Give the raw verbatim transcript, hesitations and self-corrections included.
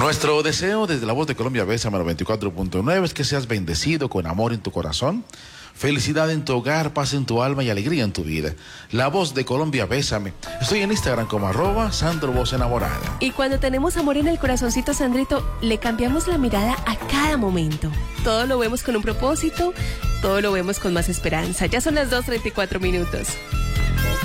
Nuestro deseo desde la voz de Colombia Bésame noventa y cuatro punto nueve es que seas bendecido con amor en tu corazón, felicidad en tu hogar, paz en tu alma y alegría en tu vida. La voz de Colombia Bésame. Estoy en Instagram como arroba Sandro Voz Enamorada. Y cuando tenemos amor en el corazoncito, Sandrito, le cambiamos la mirada a cada momento. Todo lo vemos con un propósito, todo lo vemos con más esperanza. Ya son las dos treinta y cuatro minutos.